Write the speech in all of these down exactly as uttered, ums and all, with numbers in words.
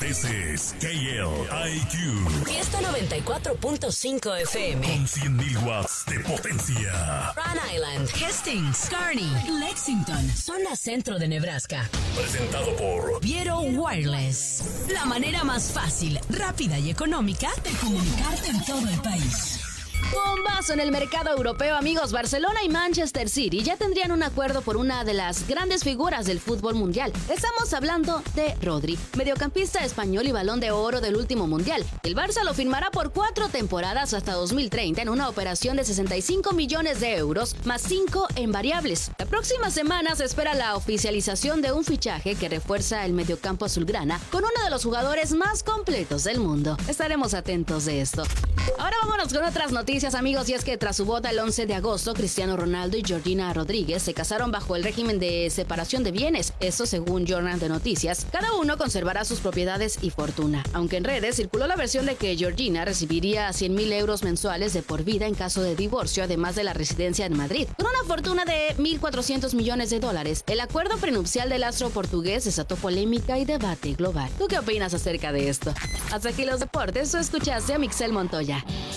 This is K L I Q. Fiesta noventa y cuatro punto cinco F M. Con cien mil watts de potencia. Rhode Island, Hastings, Kearney, Lexington, zona centro de Nebraska. Presentado por Viero Wireless. La manera más fácil, rápida y económica de comunicarte en todo el país. Bombazo en el mercado europeo, amigos. Barcelona y Manchester City ya tendrían un acuerdo por una de las grandes figuras del fútbol mundial. Estamos hablando de Rodri, mediocampista español y balón de oro del último mundial. El Barça lo firmará por cuatro temporadas hasta dos mil treinta en una operación de sesenta y cinco millones de euros más cinco en variables. La próxima semana se espera la oficialización de un fichaje que refuerza el mediocampo azulgrana con uno de los jugadores más completos del mundo. Estaremos atentos de esto. Ahora vámonos con otras noticias, amigos, y es que tras su boda el once de agosto, Cristiano Ronaldo y Georgina Rodríguez se casaron bajo el régimen de separación de bienes. Eso según Journal de Noticias. Cada uno conservará sus propiedades y fortuna, aunque en redes circuló la versión de que Georgina recibiría cien mil euros mensuales de por vida en caso de divorcio, además de la residencia en Madrid. Con una fortuna de mil cuatrocientos millones de dólares, el acuerdo prenupcial del astro portugués desató polémica y debate global. ¿Tú qué opinas acerca de esto? Hasta aquí los deportes. Tú escuchaste a Mixel Montoya.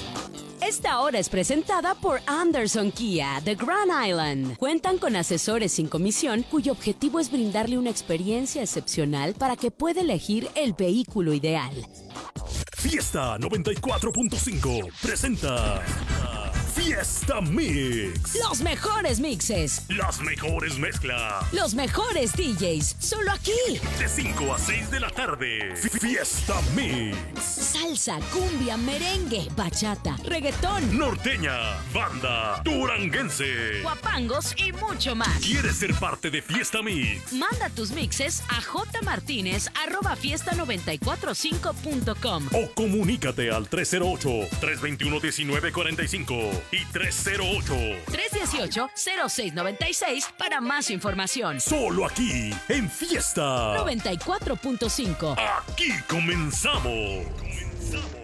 Esta hora es presentada por Anderson Kia de Grand Island. Cuentan con asesores sin comisión cuyo objetivo es brindarle una experiencia excepcional para que pueda elegir el vehículo ideal. Fiesta noventa y cuatro punto cinco presenta Fiesta Mix. Los mejores mixes. Las mejores mezclas. Los mejores D Js. Solo aquí. De cinco a seis de la tarde. Fiesta Mix. Salsa, cumbia, merengue, bachata, reggaetón, Norteña, banda, duranguense, guapangos y mucho más. ¿Quieres ser parte de Fiesta Mix? Manda tus mixes a jmartinez arroba fiesta noventa y cuatro cinco punto com o comunícate al tres cero ocho, tres dos uno, uno nueve cuatro cinco y tres cero ocho, tres uno ocho, cero seis nueve seis para más información. Solo aquí, en Fiesta noventa y cuatro punto cinco. Aquí comenzamos. Comenzamos.